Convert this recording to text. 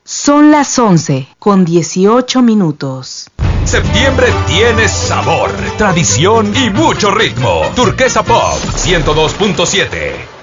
Son las 11:18. Septiembre tiene sabor, tradición y mucho ritmo. Turquesa Pop 102.7.